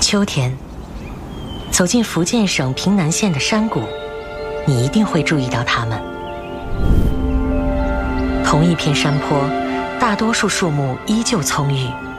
秋天，走进福建省平南县的山谷，你一定会注意到它们。同一片山坡，大多数树木依旧葱郁，